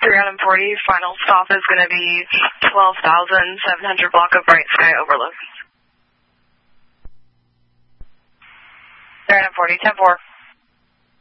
340, final stop is going to be 12,700 block of Bright Sky Overlook. 340, 10-4.